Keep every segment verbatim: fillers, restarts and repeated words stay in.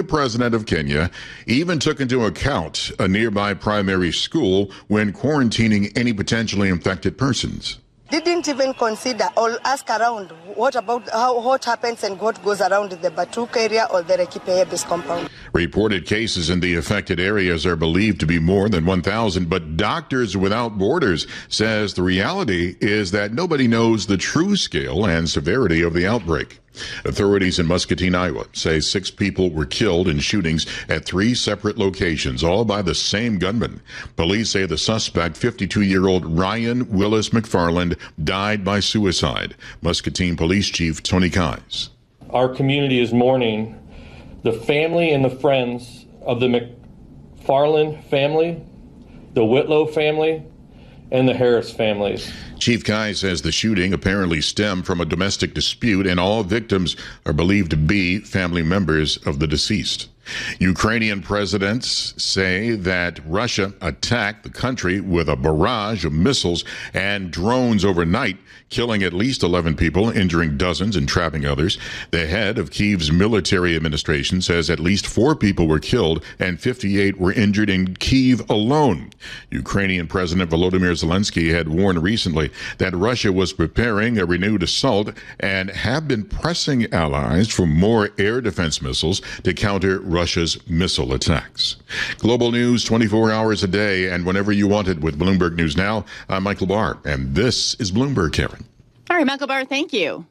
president of Kenya even took into account a nearby primary school when quarantining any potentially infected persons. Didn't even consider or ask around what about how what happens and what goes around the Batuk area or the Rekipeyebis compound. Reported cases in the affected areas are believed to be more than one thousand, but Doctors Without Borders says the reality is that nobody knows the true scale and severity of the outbreak. Authorities in Muscatine, Iowa say six people were killed in shootings at three separate locations, all by the same gunman. Police say the suspect, fifty-two-year-old Ryan Willis McFarland, died by suicide. Muscatine Police Chief Tony Keyes. Our community is mourning the family and the friends of the McFarland family, the Whitlow family, and the Harris families. Chief Keyes says the shooting apparently stemmed from a domestic dispute, and all victims are believed to be family members of the deceased. Ukrainian presidents say that Russia attacked the country with a barrage of missiles and drones overnight, killing at least eleven people, injuring dozens, and trapping others. The head of Kyiv's military administration says at least four people were killed and fifty-eight were injured in Kyiv alone. Ukrainian President Volodymyr Zelensky had warned recently that Russia was preparing a renewed assault and have been pressing allies for more air defense missiles to counter Russia's missile attacks. Global news twenty-four hours a day and whenever you want it with Bloomberg News Now. I'm Michael Barr, and this is Bloomberg, Karen. All right, Michael Barr, thank you.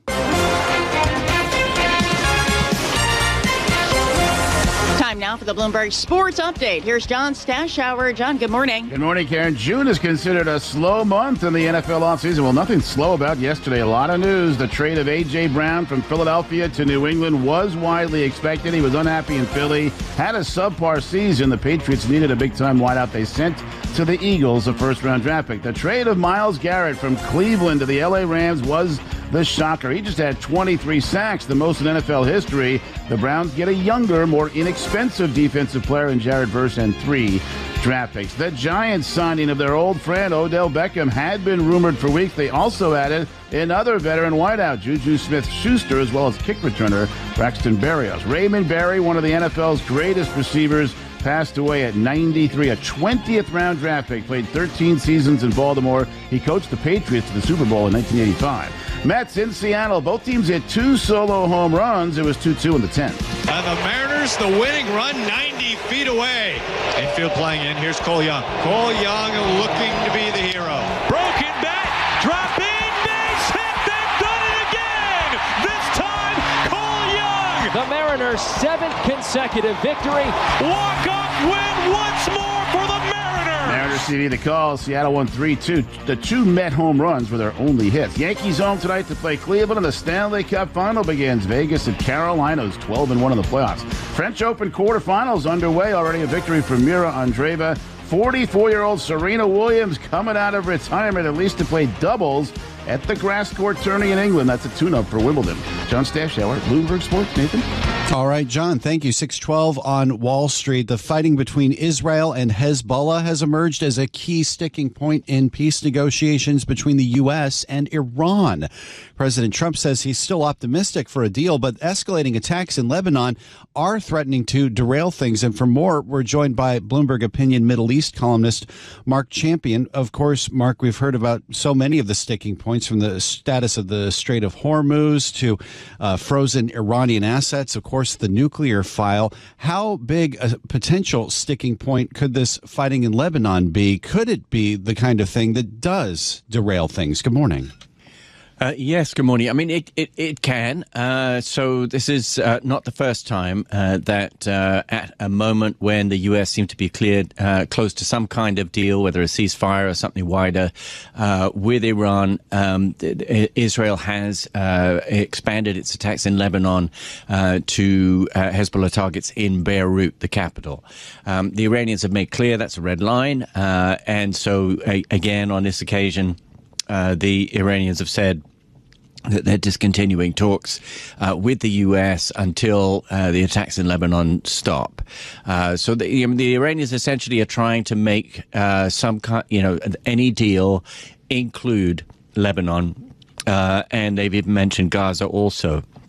Time now for the Bloomberg Sports Update. Here's John Stashower. John, good morning. Good morning, Karen. June is considered a slow month in the N F L offseason. Well, nothing slow about yesterday. A lot of news. The trade of A J. Brown from Philadelphia to New England was widely expected. He was unhappy in Philly, had a subpar season. The Patriots needed a big-time wideout. They sent to the Eagles a first-round draft pick. The trade of Myles Garrett from Cleveland to the L A Rams was the shocker. He just had twenty-three sacks, the most in N F L history. The Browns get a younger, more inexpensive defensive player in Jared Verse and three draft picks. The Giants signing of their old friend Odell Beckham had been rumored for weeks. They also added another veteran wideout, Juju Smith-Schuster, as well as kick returner Braxton Berrios. Raymond Berry, one of the N F L's greatest receivers, passed away at ninety-three, a twentieth round draft pick, played thirteen seasons in Baltimore. He coached the Patriots to the Super Bowl in nineteen eighty-five. Mets in Seattle, both teams hit two solo home runs. It was two two in the tenth. And the Mariners, the winning run ninety feet away. Infield playing in, here's Cole Young. Cole Young looking to be the hero. Broken back, drop in, base hit, they've done it again! This time, Cole Young! The Mariners' seventh consecutive victory. Walk-off win once more for the Mariners! Mariners C D the call. Seattle won three two. The two Met home runs were their only hits. Yankees home tonight to play Cleveland, and the Stanley Cup final begins. Vegas at Carolina's twelve and one in the playoffs. French Open quarterfinals underway. Already a victory for Mira Andreeva. forty-four-year-old Serena Williams coming out of retirement, at least to play doubles at the grass court tourney in England. That's a tune-up for Wimbledon. John Stashower, Bloomberg Sports. Nathan? All right, John, thank you. six twelve on Wall Street. The fighting between Israel and Hezbollah has emerged as a key sticking point in peace negotiations between the U S and Iran. President Trump says he's still optimistic for a deal, but escalating attacks in Lebanon are threatening to derail things. And for more, we're joined by Bloomberg Opinion Middle East columnist Mark Champion. Of course, Mark, we've heard about so many of the sticking points, from the status of the Strait of Hormuz to uh, frozen Iranian assets, of course, the nuclear file. How big a potential sticking point could this fighting in Lebanon be? Could it be the kind of thing that does derail things? Good morning. Uh, yes, good morning. I mean, it, it, it can. Uh, so this is uh, not the first time uh, that uh, at a moment when the U S seemed to be cleared uh, close to some kind of deal, whether a ceasefire or something wider, uh, with Iran, um, Israel has uh, expanded its attacks in Lebanon uh, to uh, Hezbollah targets in Beirut, the capital. Um, the Iranians have made clear that's a red line. Uh, and so, uh, again, on this occasion, Uh, the Iranians have said that they're discontinuing talks uh, with the U S until uh, the attacks in Lebanon stop. Uh, so the, you know, the Iranians essentially are trying to make uh, some kind, you know, any deal include Lebanon, uh, and they've even mentioned Gaza also.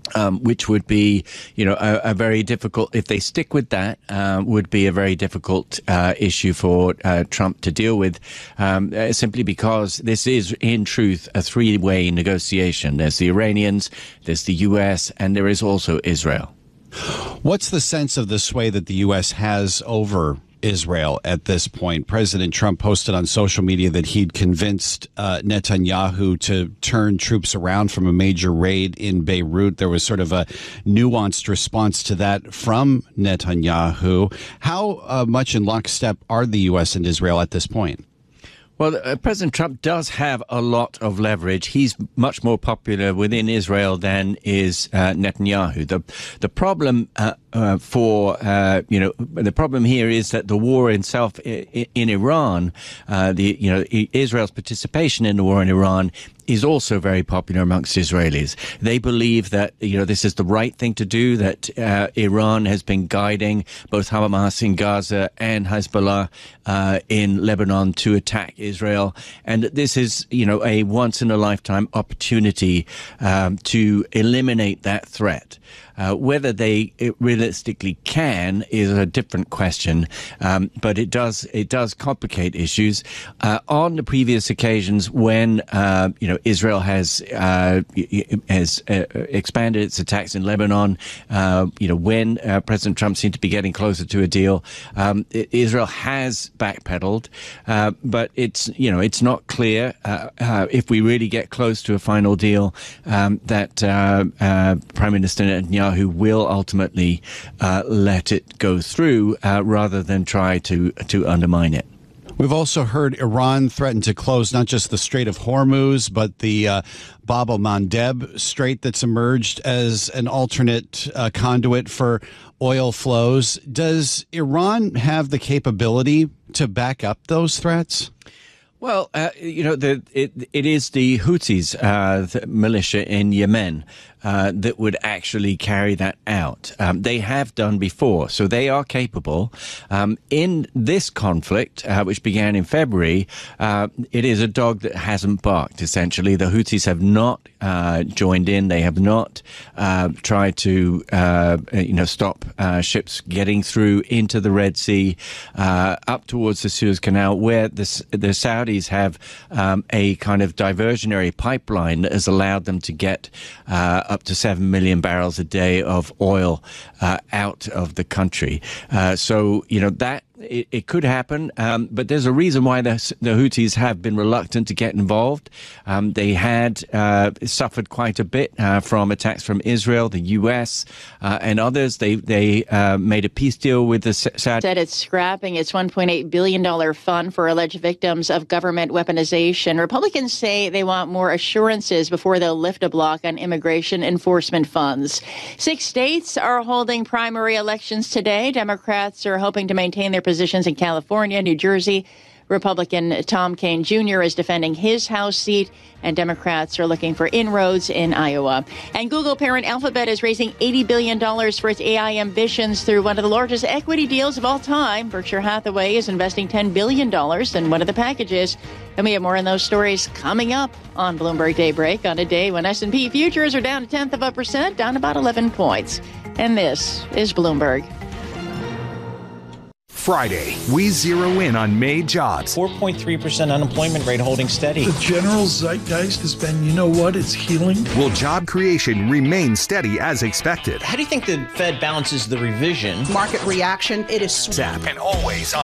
Um, which would be, you know, a, a very difficult, if they stick with that, uh, would be a very difficult uh, issue for uh, Trump to deal with, um, uh, simply because this is, in truth, a three-way negotiation. There's the Iranians, there's the U S, and there is also Israel. What's the sense of the sway that the U S has over Israel at this point? President Trump posted on social media that he'd convinced uh, Netanyahu to turn troops around from a major raid in Beirut. There was sort of a nuanced response to that from Netanyahu. How uh, much in lockstep are the U S and Israel at this point? Well, uh, President Trump does have a lot of leverage. He's much more popular within Israel than is uh, Netanyahu. The the problem uh, uh, for uh, you know the problem here is that the war itself in, in Iran, uh, the you know Israel's participation in the war in Iran is also very popular amongst Israelis. They believe that, you know, this is the right thing to do, that uh, Iran has been guiding both Hamas in Gaza and Hezbollah uh, in Lebanon to attack Israel, and that this is, you know, a once-in-a-lifetime opportunity um, to eliminate that threat. Uh, whether they realistically can is a different question, um, but it does it does complicate issues. Uh, on the previous occasions when uh, you know Israel has uh, has uh, expanded its attacks in Lebanon, uh, you know when uh, President Trump seemed to be getting closer to a deal, um, Israel has backpedaled, uh, but it's you know it's not clear uh, uh, if we really get close to a final deal um, that uh, uh, Prime Minister Netanyahu who will ultimately uh, let it go through uh, rather than try to to undermine it. We've also heard Iran threaten to close not just the Strait of Hormuz, but the uh, Bab el-Mandeb Strait that's emerged as an alternate uh, conduit for oil flows. Does Iran have the capability to back up those threats? Well, uh, you know, the, it, it is the Houthis, uh, the militia in Yemen, uh, that would actually carry that out. Um, they have done before, so they are capable. Um, in this conflict, uh, which began in February, uh, it is a dog that hasn't barked, essentially. The Houthis have not uh, joined in. They have not uh, tried to, uh, you know, stop uh, ships getting through into the Red Sea, uh, up towards the Suez Canal, where the, the Saudis have um, a kind of diversionary pipeline that has allowed them to get uh, up to seven million barrels a day of oil uh, out of the country. Uh, so, you know, that It, it could happen, um, but there's a reason why the, the Houthis have been reluctant to get involved. Um, they had uh, suffered quite a bit uh, from attacks from Israel, the U S, uh, and others. They they uh, made a peace deal with the Saudi. Said it's scrapping its one point eight billion dollars fund for alleged victims of government weaponization. Republicans say they want more assurances before they'll lift a block on immigration enforcement funds. Six states are holding primary elections today. Democrats are hoping to maintain their positions in California, New Jersey. Republican Tom Kean Junior is defending his House seat, and Democrats are looking for inroads in Iowa. And Google parent Alphabet is raising eighty billion dollars for its A I ambitions through one of the largest equity deals of all time. Berkshire Hathaway is investing ten billion dollars in one of the packages. And we have more on those stories coming up on Bloomberg Daybreak on a day when S and P futures are down a tenth of a percent, down about eleven points. And this is Bloomberg. Friday, we zero in on May jobs. four point three percent unemployment rate holding steady. The general zeitgeist has been, you know what, it's healing. Will job creation remain steady as expected? How do you think the Fed balances the revision? Market reaction, it is Zap and always on